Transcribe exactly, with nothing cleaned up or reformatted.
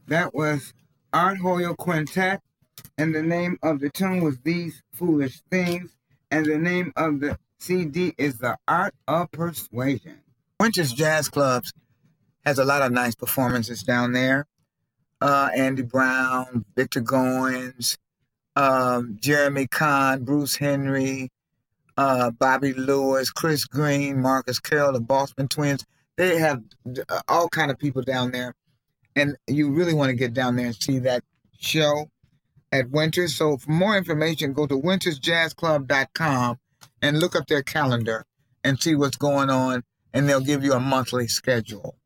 That was Art Hoyle Quintet, and the name of the tune was These Foolish Things, and the name of the C D is The Art of Persuasion. Winters Jazz Clubs has a lot of nice performances down there. Uh, Andy Brown, Victor Goins, um, Jeremy Kahn, Bruce Henry, uh, Bobby Lewis, Chris Green, Marcus Carroll, the Boston Twins. They have uh, all kind of people down there, and you really want to get down there and see that show at Winters. So for more information, go to winters jazz club dot com and look up their calendar and see what's going on, and they'll give you a monthly schedule.